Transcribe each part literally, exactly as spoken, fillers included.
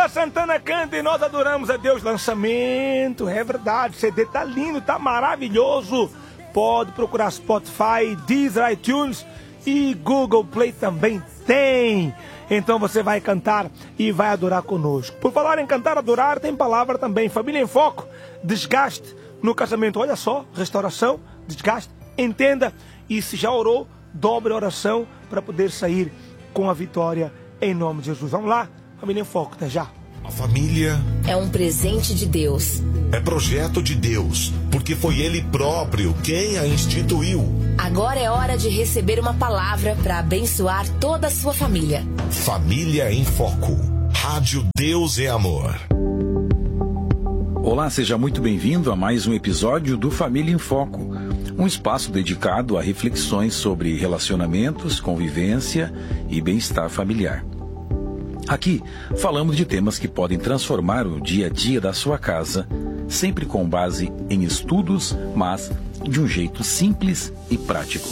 Camila Santana canta e nós adoramos a Deus. Lançamento, é verdade. O C D tá lindo, tá maravilhoso. Pode procurar Spotify, Deezer, iTunes e Google Play também tem. Então você vai cantar e vai adorar conosco. Por falar em cantar, adorar, tem palavra também. Família em Foco, desgaste no casamento. Olha só, restauração, desgaste. Entenda, e se já orou, dobre a oração para poder sair com a vitória em nome de Jesus. Vamos lá, Família em Foco, até já. A família é um presente de Deus. É projeto de Deus, porque foi Ele próprio quem a instituiu. Agora é hora de receber uma palavra para abençoar toda a sua família. Família em Foco. Rádio Deus é Amor. Olá, seja muito bem-vindo a mais um episódio do Família em Foco. Um espaço dedicado a reflexões sobre relacionamentos, convivência e bem-estar familiar. Aqui falamos de temas que podem transformar o dia a dia da sua casa, sempre com base em estudos, mas de um jeito simples e prático.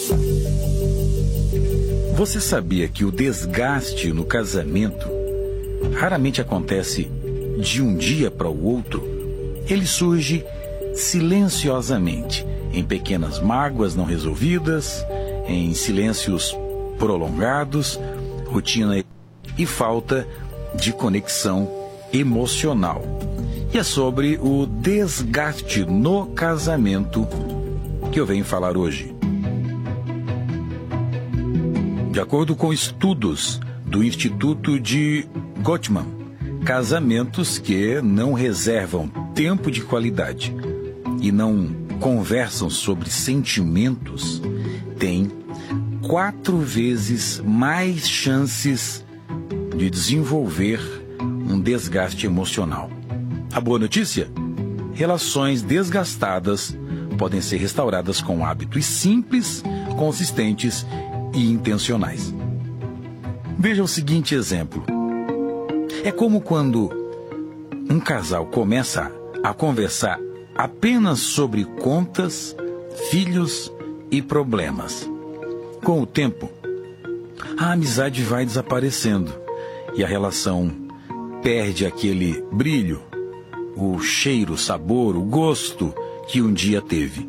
Você sabia que o desgaste no casamento raramente acontece de um dia para o outro? Ele surge silenciosamente, em pequenas mágoas não resolvidas, em silêncios prolongados, rotina e falta de conexão emocional. E é sobre o desgaste no casamento que eu venho falar hoje. De acordo com estudos do Instituto de Gottman, casamentos que não reservam tempo de qualidade e não conversam sobre sentimentos têm quatro vezes mais chances de desenvolver um desgaste emocional. A boa notícia? Relações desgastadas podem ser restauradas com hábitos simples, consistentes e intencionais. Veja o seguinte exemplo. É como quando um casal começa a conversar apenas sobre contas, filhos e problemas. Com o tempo, a amizade vai desaparecendo e a relação perde aquele brilho, o cheiro, o sabor, o gosto que um dia teve.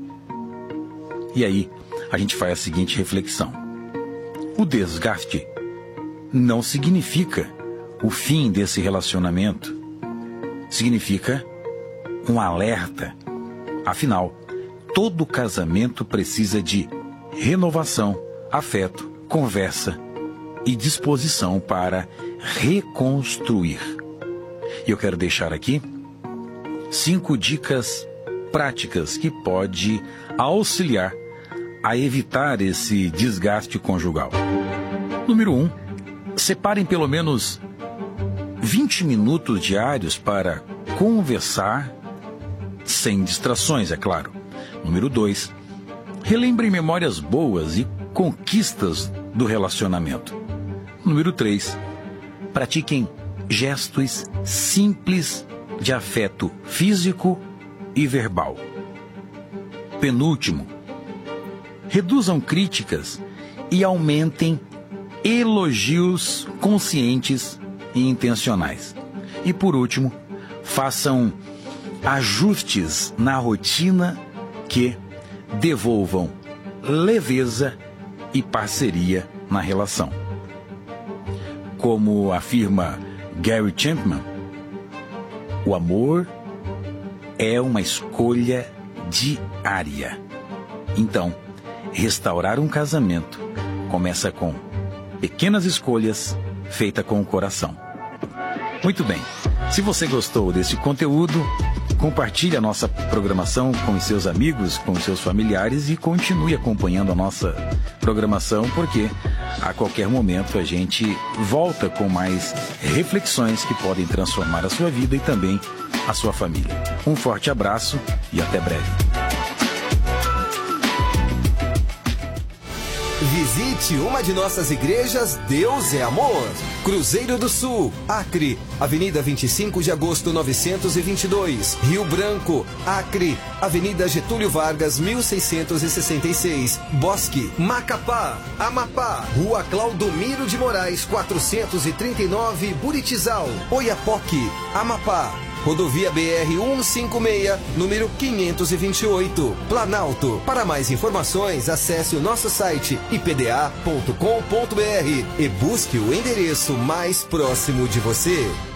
E aí, a gente faz a seguinte reflexão. O desgaste não significa o fim desse relacionamento. Significa um alerta. Afinal, todo casamento precisa de renovação, afeto, conversa e disposição para reconstruir. E eu quero deixar aqui cinco dicas práticas que pode auxiliar a evitar esse desgaste conjugal. Número um, separem pelo menos vinte minutos diários para conversar, sem distrações, é claro. Número dois, relembrem memórias boas e conquistas do relacionamento. Número três, pratiquem gestos simples de afeto físico e verbal. Penúltimo, reduzam críticas e aumentem elogios conscientes e intencionais. E por último, façam ajustes na rotina que devolvam leveza e parceria na relação. Como afirma Gary Chapman, o amor é uma escolha diária. Então, restaurar um casamento começa com pequenas escolhas feitas com o coração. Muito bem, se você gostou desse conteúdo, compartilhe a nossa programação com os seus amigos, com os seus familiares e continue acompanhando a nossa programação, porque a qualquer momento a gente volta com mais reflexões que podem transformar a sua vida e também a sua família. Um forte abraço e até breve. Visite uma de nossas igrejas Deus é Amor. Cruzeiro do Sul, Acre, Avenida vinte e cinco de agosto novecentos e vinte e dois. Rio Branco, Acre, Avenida Getúlio Vargas mil seiscentos e sessenta e seis. Bosque, Macapá, Amapá, Rua Claudomiro de Moraes quatrocentos e trinta e nove, Buritizal, Oiapoque, Amapá. Rodovia B R cento e cinquenta e seis, número quinhentos e vinte e oito, Planalto. Para mais informações, acesse o nosso site i p d a ponto com ponto b r e busque o endereço mais próximo de você.